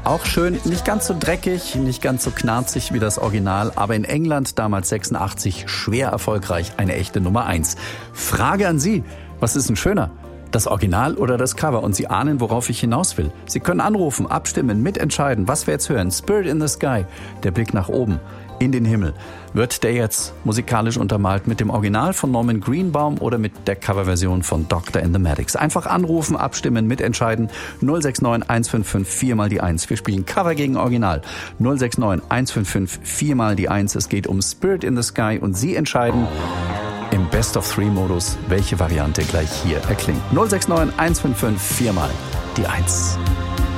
Auch schön, nicht ganz so dreckig, nicht ganz so knarzig wie das Original, aber in England damals 86 schwer erfolgreich, eine echte Nummer 1. Frage an Sie, was ist denn schöner? Das Original oder das Cover? Und Sie ahnen, worauf ich hinaus will. Sie können anrufen, abstimmen, mitentscheiden, was wir jetzt hören. Spirit in the Sky, der Blick nach oben, in den Himmel. Wird der jetzt musikalisch untermalt mit dem Original von Norman Greenbaum oder mit der Coverversion von Dr. and the Medics? Einfach anrufen, abstimmen, mitentscheiden. 069 155 4 mal die 1. Wir spielen Cover gegen Original. 069 155 4 mal die 1. Es geht um Spirit in the Sky und Sie entscheiden im Best-of-3-Modus, welche Variante gleich hier erklingt. 069 155 4 mal die 1.